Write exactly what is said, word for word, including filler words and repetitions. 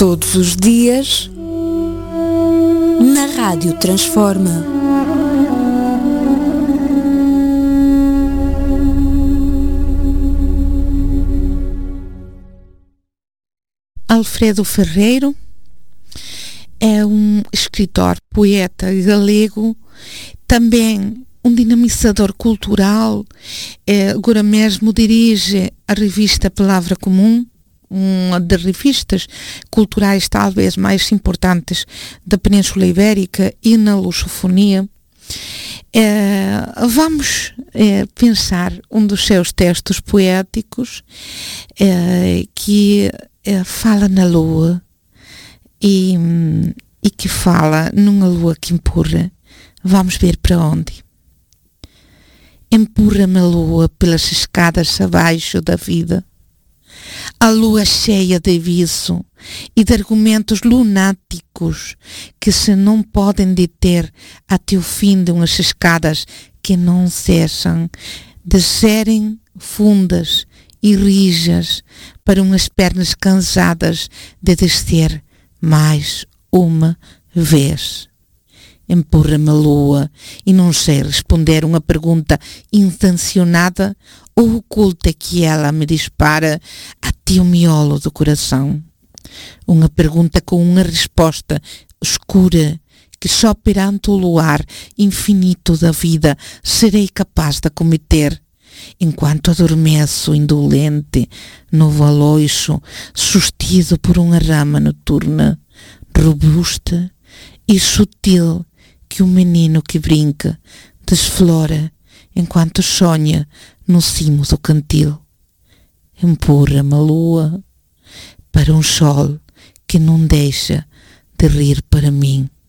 Todos os dias, na Rádio Transforma. Alfredo Ferreiro é um escritor, poeta galego, também um dinamizador cultural. É, agora mesmo dirige a revista Palavra Comum, uma das revistas culturais talvez mais importantes da Península Ibérica e na lusofonia. É, vamos é, pensar um dos seus textos poéticos é, que é, fala na lua e, e que fala numa lua que empurra. Vamos ver para onde. Empurra-me a lua pelas escadas abaixo da vida. A lua cheia de aviso e de argumentos lunáticos que se não podem deter até o fim de umas escadas que não cessam de serem fundas e rijas para umas pernas cansadas de descer mais uma vez. Empurra-me a lua e não sei responder uma pergunta intencionada ou oculta que ela me dispara até o miolo do coração. Uma pergunta com uma resposta escura que só perante o luar infinito da vida serei capaz de cometer, enquanto adormeço indolente no valoixo sustido por uma rama noturna, robusta e sutil, que o menino que brinca desflora enquanto sonha no cimo do cantil. Empurra-me a lua para um sol que não deixa de rir para mim.